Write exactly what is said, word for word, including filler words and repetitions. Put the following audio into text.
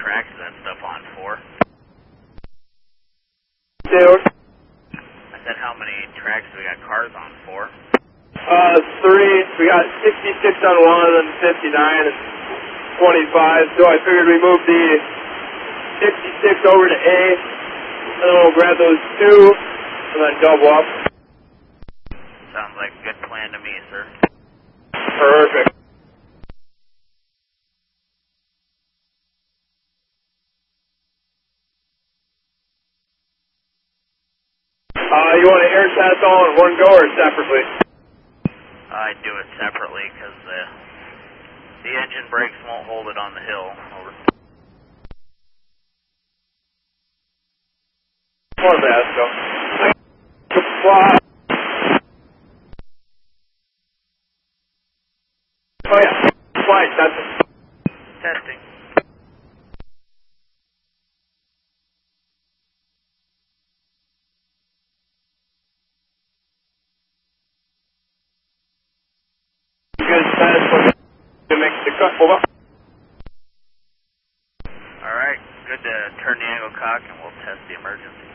tracks is that stuff on for? Two. I said how many tracks do we got cars on for? Uh, three. We got sixty-six on one and fifty-nine and twenty-five. So I figured we move the sixty-six over to A, and then we'll grab those two, and then double up. Sounds like a good plan to me, sir. Perfect. Uh, you want to air test all in one go or separately? I do it separately because the, the engine brakes won't hold it on the hill. Over. More fast, go. Fly. Oh yeah, flight, that's it. Testing. Good test to make the cut. Hold up. Alright, good to turn the angle cock and we'll test the emergency.